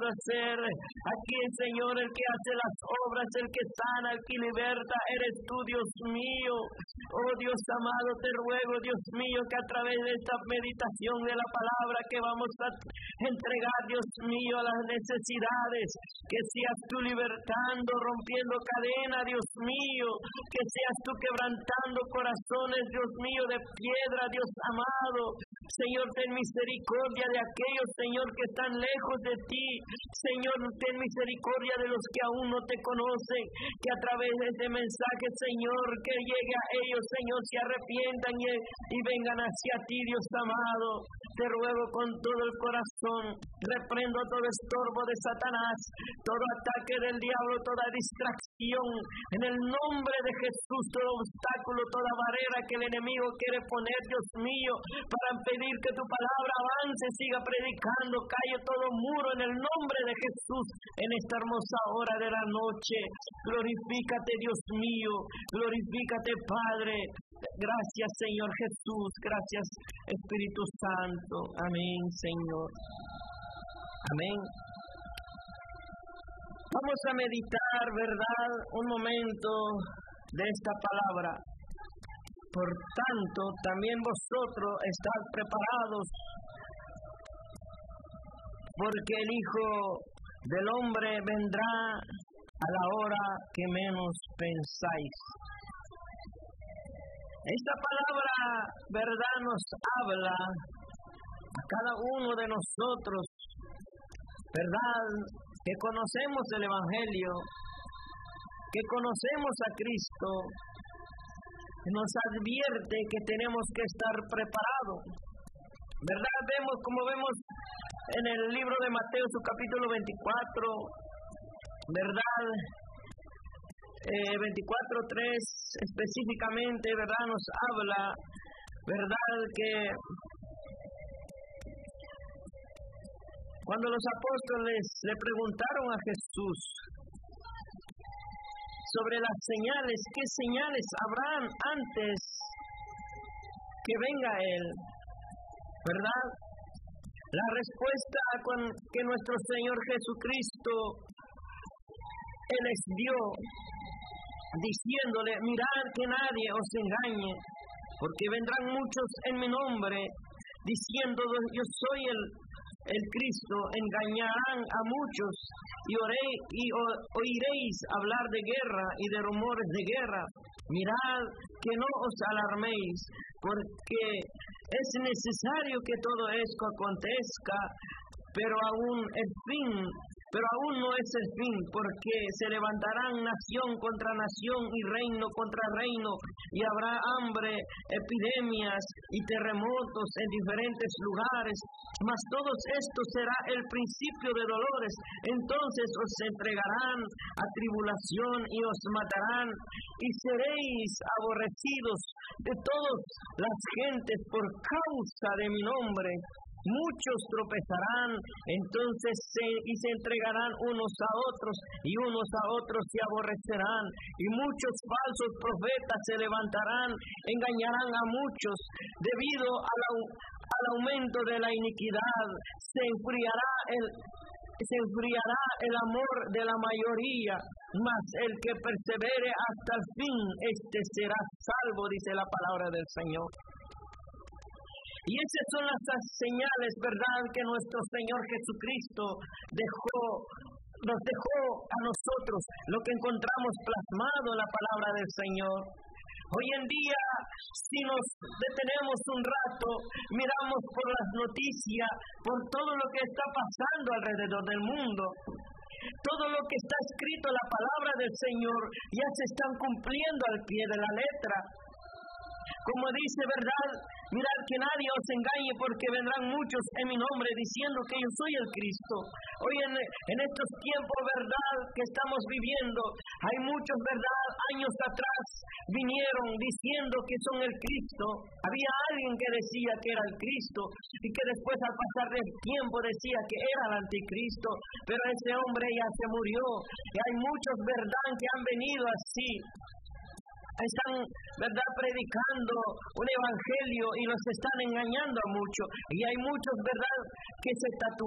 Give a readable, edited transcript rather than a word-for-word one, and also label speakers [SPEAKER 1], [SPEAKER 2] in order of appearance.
[SPEAKER 1] puedo hacer. Aquí, Señor, el que hace las obras, el que sana, el que liberta, eres tú, Dios mío. Oh Dios amado, te ruego, Dios mío, que a través de esta meditación de la palabra que vamos a entregar, Dios mío, a las necesidades, que seas tú libertando, rompiendo cadenas, Dios mío, que seas tú quebrantando corazones, Dios mío, de piedra, Dios amado. Señor, ten misericordia de aquellos, Señor, que están lejos de ti. Señor, ten misericordia de los que aún no te conocen, que a través de este mensaje, Señor, que llegue a ellos, Señor, se arrepientan y vengan hacia ti, Dios amado. Te ruego con todo el corazón, reprendo todo estorbo de Satanás, todo ataque del diablo, toda distracción, en el nombre de Jesús, todo obstáculo, toda barrera que el enemigo quiere poner, Dios mío, para impedir que tu palabra avance, siga predicando, calle todo muro en el nombre de Jesús, en esta hermosa hora de la noche. Glorifícate, Dios mío, glorifícate, Padre. Gracias, Señor Jesús, gracias, Espíritu Santo. Amén, Señor. Amén. Vamos a meditar, ¿verdad?, un momento de esta palabra. Por tanto, también vosotros estáis preparados, porque el Hijo del Hombre vendrá a la hora que menos pensáis. Esta palabra, ¿verdad?, nos habla a cada uno de nosotros, ¿verdad?, que conocemos el Evangelio, que conocemos a Cristo, nos advierte que tenemos que estar preparados. ¿Verdad? Como vemos en el libro de Mateo, su capítulo 24, ¿verdad? 24:3 específicamente, ¿verdad?, nos habla, ¿verdad?, que cuando los apóstoles le preguntaron a Jesús sobre las señales, ¿qué señales habrán antes que venga Él? ¿Verdad? La respuesta que nuestro Señor Jesucristo, Él les dio, diciéndole: mirad que nadie os engañe, porque vendrán muchos en mi nombre, diciendo: yo soy el Cristo, engañarán a muchos, y oiréis hablar de guerra y de rumores de guerra. Mirad que no os alarméis, porque es necesario que todo esto acontezca, pero aún no es el fin, porque se levantarán nación contra nación y reino contra reino, y habrá hambre, epidemias y terremotos en diferentes lugares, mas todo esto será el principio de dolores. Entonces os entregarán a tribulación y os matarán, y seréis aborrecidos de todas las gentes por causa de mi nombre. Muchos tropezarán, entonces se entregarán unos a otros, y unos a otros se aborrecerán, y muchos falsos profetas se levantarán, engañarán a muchos. Debido al aumento de la iniquidad, se enfriará el amor de la mayoría, mas el que persevere hasta el fin, este será salvo, dice la palabra del Señor. Y esas son las señales, ¿verdad?, que nuestro Señor Jesucristo nos dejó a nosotros, lo que encontramos plasmado en la palabra del Señor. Hoy en día, si nos detenemos un rato, miramos por las noticias, por todo lo que está pasando alrededor del mundo. Todo lo que está escrito en la palabra del Señor ya se están cumpliendo al pie de la letra. Como dice, ¿verdad?, mirad que nadie os engañe, porque vendrán muchos en mi nombre diciendo que yo soy el Cristo. Hoy en estos tiempos, ¿verdad?, que estamos viviendo, hay muchos, ¿verdad?, años atrás vinieron diciendo que son el Cristo. Había alguien que decía que era el Cristo, y que después, al pasar del tiempo, decía que era el anticristo, pero ese hombre ya se murió. Y hay muchos, ¿verdad?, que han venido así. Están, ¿verdad?, predicando un evangelio y los están engañando a muchos. Y hay muchos, ¿verdad?, que se tatúan